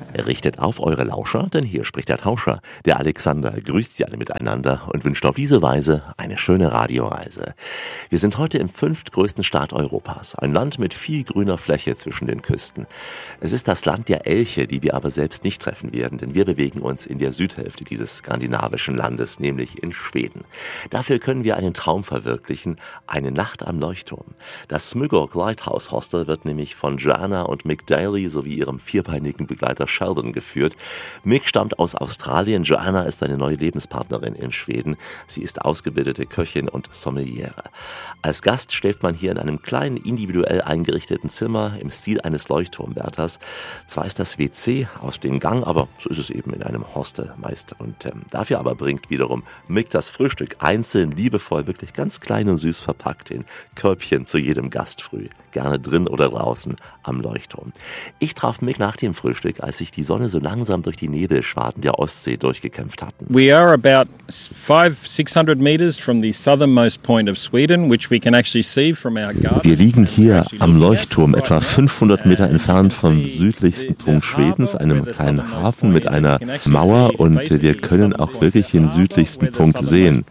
Richtet auf eure Lauscher, denn hier spricht der Tauscher. Der Alexander grüßt Sie alle miteinander und wünscht auf diese Weise eine schöne Radioreise. Wir sind heute im 5. größten Staat Europas, ein Land mit viel grüner Fläche zwischen den Küsten. Es ist das Land der Elche, die wir aber selbst nicht treffen werden, denn wir bewegen uns in der Südhälfte dieses skandinavischen Landes, nämlich in Schweden. Dafür können wir einen Traum verwirklichen, eine Nacht am Leuchtturm. Das Smygorg Lighthouse Hostel wird nämlich von Joanna und Mick Daly sowie ihrem vierbeinigen Begleiter Sheldon geführt. Mick stammt aus Australien, Joanna ist eine neue Lebenspartnerin in Schweden. Sie ist ausgebildete Köchin und Sommeliere. Als Gast schläft man hier in einem kleinen, individuell eingerichteten Zimmer im Stil eines Leuchtturmwärters. Zwar ist das WC aus dem Gang, aber so ist es eben in einem Hostel meist. Und dafür aber bringt wiederum Mick das Frühstück einzeln, liebevoll, wirklich ganz klein und süß verpackt in Körbchen zu jedem Gast früh. Gerne drin oder draußen am Leuchtturm. Ich traf Mick nach dem Frühstück, als sich die Sonne so langsam durch die Nebelschwaden der Ostsee durchgekämpft hatten. We are about 500-600 meters from the southernmost point of Sweden, which we can actually see from our garden. Wir liegen hier am Leuchtturm, etwa 500 Meter entfernt vom südlichsten Punkt Schwedens, einem kleinen Hafen mit einer Mauer, und wir können auch wirklich den südlichsten Punkt sehen.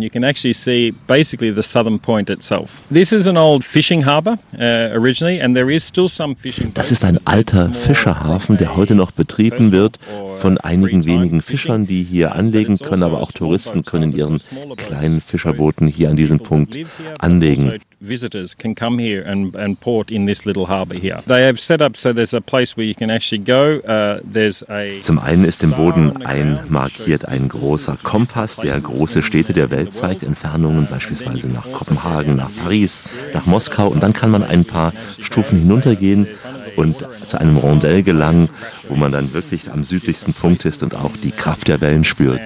This is an old fishing harbor originally, and there is still some fishing. Das ist ein alter Fischerhafen, der heute noch betrieben wird von einigen wenigen Fischern, die hier anlegen können, aber auch Touristen können in ihren kleinen Fischerbooten hier an diesem Punkt anlegen. Visitors can come here and port in this little harbor here. They have set up so there's a place where you can actually go. Zum einen ist im Boden einmarkiert ein großer Kompass, der große Städte der Welt zeigt, Entfernungen beispielsweise nach Kopenhagen, nach Paris, nach Moskau, und dann kann man ein paar Stufen hinuntergehen und zu einem Rondell gelangen, wo man dann wirklich am südlichsten Punkt ist und auch die Kraft der Wellen spürt.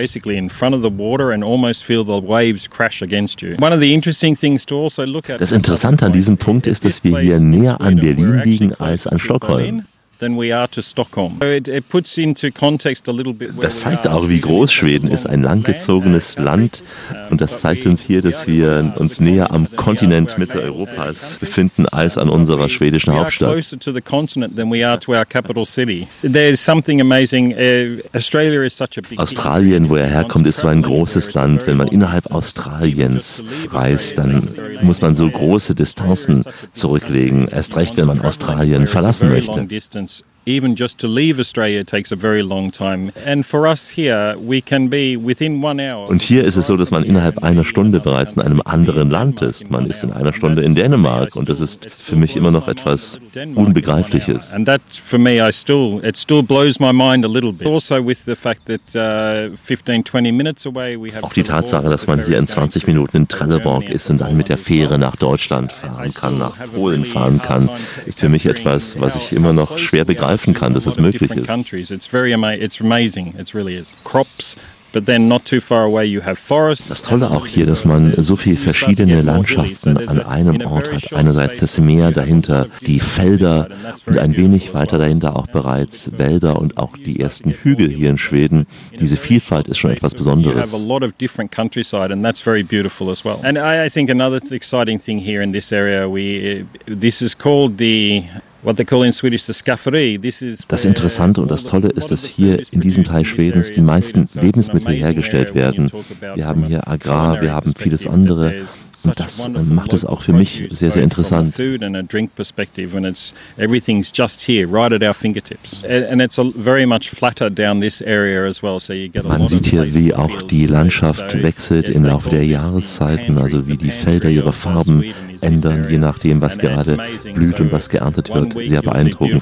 Das Interessante an diesem Punkt ist, dass wir hier näher an Berlin liegen als an Stockholm. Das zeigt auch, wie groß Schweden ist, ein langgezogenes Land, und das zeigt uns hier, dass wir uns näher am Kontinent Mitteleuropas befinden als an unserer schwedischen Hauptstadt. Australien, wo er herkommt, ist so ein großes Land. Wenn man innerhalb Australiens reist, dann muss man so große Distanzen zurücklegen, erst recht, wenn man Australien verlassen möchte. Even just to leave Australia takes a very long time. And for us here, we can be within 1 hour. Und hier ist es so, dass man innerhalb einer Stunde bereits in einem anderen Land ist. Man ist in einer Stunde in Dänemark, und das ist für mich immer noch etwas Unbegreifliches. And that for me, it still blows my mind a little bit. Also with the fact that 15-20 minutes away we have. Auch die Tatsache, dass man hier in 20 Minuten in Trelleborg ist und dann mit der Fähre nach Deutschland fahren kann, nach Polen fahren kann, ist für mich etwas, was ich immer noch schwer begreifen kann, dass es möglich ist. Das Tolle auch hier, dass man so viele verschiedene Landschaften an einem Ort hat. Einerseits das Meer, dahinter die Felder und ein wenig weiter dahinter auch bereits Wälder und auch die ersten Hügel hier in Schweden. Diese Vielfalt ist schon etwas Besonderes. And I think another exciting thing here in this area, this is called what they call in Swedish the skafferi. Das Interessante und das Tolle ist, dass hier in diesem Teil Schwedens die meisten Lebensmittel hergestellt werden. Wir haben hier Agrar, wir haben vieles andere, und das macht es auch für mich sehr, sehr interessant. Man sieht hier, wie auch die Landschaft wechselt im Laufe der Jahreszeiten, also wie die Felder ihre Farben ändern, je nachdem, was gerade blüht und was geerntet wird. Sehr beeindruckend.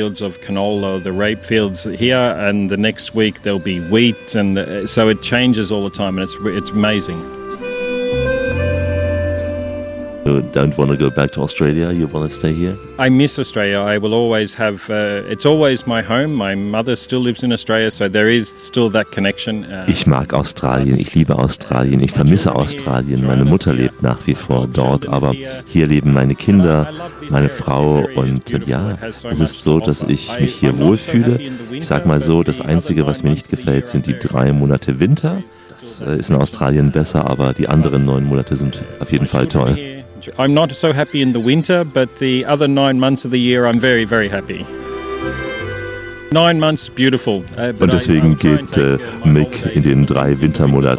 You don't want to go back to Australia? You want to stay here? I miss Australia. I will always have. It's always my home. My mother still lives in Australia, so there is still that connection. Ich mag Australien. Ich liebe Australien. Ich vermisse Australien. Meine Mutter lebt nach wie vor dort, aber hier leben meine Kinder, meine Frau, und ja, es ist so, dass ich mich hier wohlfühle. Ich sag mal so, das Einzige, was mir nicht gefällt, sind die 3 Monate Winter. Das ist in Australien besser, aber die anderen 9 Monate sind auf jeden Fall toll. I'm not so happy in the winter, but the other 9 months of the year I'm very, very happy. 9 months, beautiful. Und deswegen geht Mick in den 3 Wintermonaten